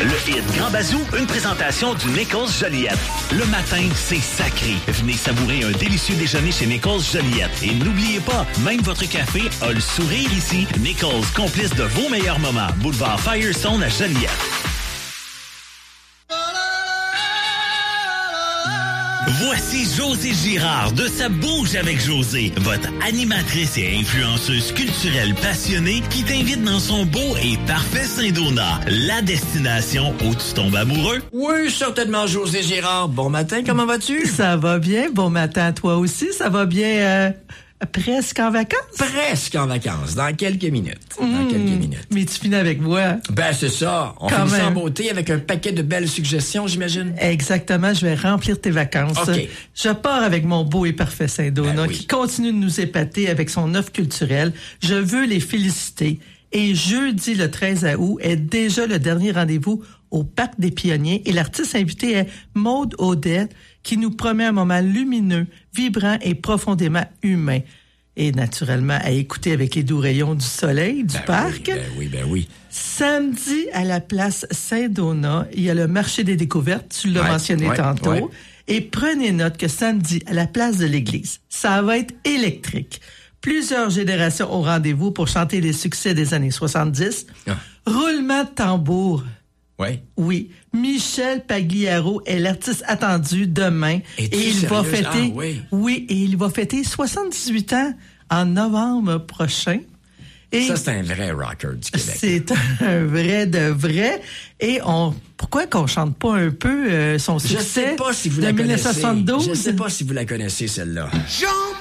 Le hit Grand Bazou, une présentation du Nichols Joliette. Le matin, c'est sacré. Venez savourer un délicieux déjeuner chez Nichols Joliette. Et n'oubliez pas, même votre café a le sourire ici. Nichols, complice de vos meilleurs moments. Boulevard Firestone à Joliette. Voici Josée Girard de Ça bouge avec Josée, votre animatrice et influenceuse culturelle passionnée qui t'invite dans son beau et parfait Saint-Donat, la destination où tu tombes amoureux. Oui, certainement, Josée Girard. Bon matin, comment vas-tu? Ça va bien. Bon matin à toi aussi. Ça va bien presque en vacances? Presque en vacances, dans quelques minutes. Mais tu finis avec moi. Ben, c'est ça. On finit ça en beauté avec un paquet de belles suggestions, j'imagine. Exactement. Je vais remplir tes vacances. OK. Je pars avec mon beau et parfait Saint-Donat qui continue de nous épater avec son offre culturelle. Je veux les féliciter. Et jeudi, le 13 août, est déjà le dernier rendez-vous au Parc des Pionniers. Et l'artiste invité est Maude Odette, qui nous promet un moment lumineux, vibrant et profondément humain. Et naturellement, à écouter avec les doux rayons du soleil du parc. Ben oui. Samedi, à la place Saint-Donat, il y a le marché des découvertes, tu l'as mentionné tantôt. Ouais. Et prenez note que samedi, à la place de l'église, ça va être électrique. Plusieurs générations au rendez-vous pour chanter les succès des années 70. Roulement de tambour. Oui. Michel Pagliaro est l'artiste attendu demain. Et il va fêter, et il va fêter 78 ans en novembre prochain. Et ça, c'est un vrai rocker du Québec. C'est un vrai de vrai. Et pourquoi qu'on chante pas un peu son succès de 1972? Je sais pas si vous la connaissez, celle-là.